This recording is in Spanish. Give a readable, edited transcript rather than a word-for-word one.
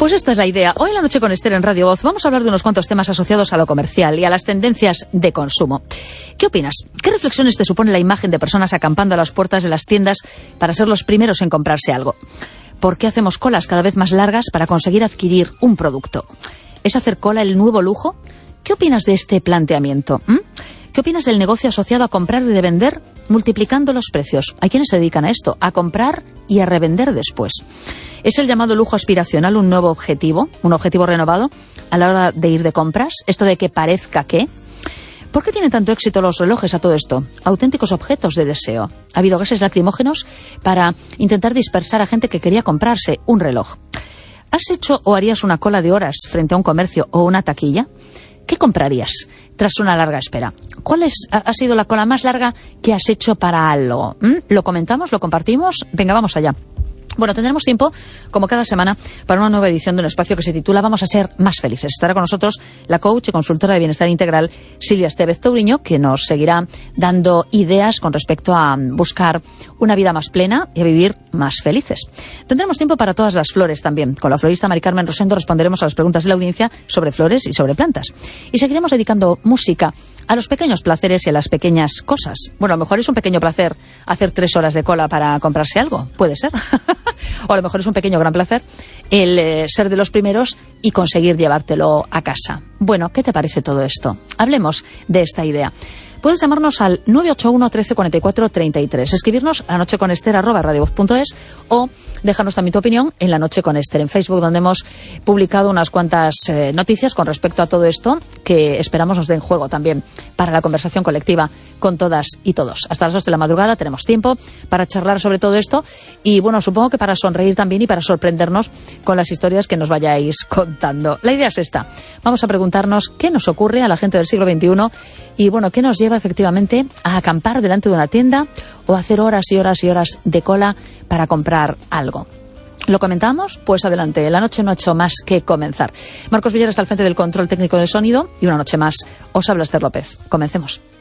Pues esta es la idea. Hoy en La Noche con Esther en Radio Voz vamos a hablar de unos cuantos temas asociados a lo comercial y a las tendencias de consumo. ¿Qué opinas? ¿Qué reflexiones te supone la imagen de personas acampando a las puertas de las tiendas para ser los primeros en comprarse algo? ¿Por qué hacemos colas cada vez más largas para conseguir adquirir un producto? ¿Es hacer cola el nuevo lujo? ¿Qué opinas de este planteamiento? ¿Qué opinas del negocio asociado a comprar y revender multiplicando los precios? ¿Hay quienes se dedican a esto, a comprar y a revender después? ¿Es el llamado lujo aspiracional un nuevo objetivo, un objetivo renovado a la hora de ir de compras? ¿Esto de que parezca que? ¿Por qué tienen tanto éxito los relojes a todo esto? Auténticos objetos de deseo. Ha habido gases lacrimógenos para intentar dispersar a gente que quería comprarse un reloj. ¿Has hecho o harías una cola de horas frente a un comercio o una taquilla? ¿Qué comprarías tras una larga espera? ¿Cuál ha sido la cola más larga que has hecho para algo? ¿Lo comentamos? ¿Lo compartimos? Venga, vamos allá. Bueno, tendremos tiempo, como cada semana, para una nueva edición de un espacio que se titula Vamos a ser más felices. Estará con nosotros la coach y consultora de bienestar integral Silvia Estevez Touriño, que nos seguirá dando ideas con respecto a buscar una vida más plena y a vivir más felices. Tendremos tiempo para todas las flores también. Con la florista Mari Carmen Rosendo responderemos a las preguntas de la audiencia sobre flores y sobre plantas. Y seguiremos dedicando música a los pequeños placeres y a las pequeñas cosas. Bueno, a lo mejor es un pequeño placer hacer 3 horas de cola para comprarse algo. Puede ser. O a lo mejor es un pequeño gran placer el ser de los primeros y conseguir llevártelo a casa. Bueno, ¿qué te parece todo esto? Hablemos de esta idea. Puedes llamarnos al 981 13 44 33, escribirnos a lanocheconester@radiovoz.es o déjanos también tu opinión en La Noche con Esther en Facebook, donde hemos publicado unas cuantas noticias con respecto a todo esto que esperamos nos den juego también para la conversación colectiva con todas y todos. Hasta las 2 de la madrugada tenemos tiempo para charlar sobre todo esto y, bueno, supongo que para sonreír también y para sorprendernos con las historias que nos vayáis contando. La idea es esta. Vamos a preguntarnos qué nos ocurre a la gente del siglo XXI y, bueno, qué nos lleva efectivamente a acampar delante de una tienda o a hacer horas y horas y horas de cola para comprar algo. ¿Lo comentamos? Pues adelante, la noche no ha hecho más que comenzar. Marcos Villar está al frente del control técnico de sonido y una noche más os habla Esther López. Comencemos.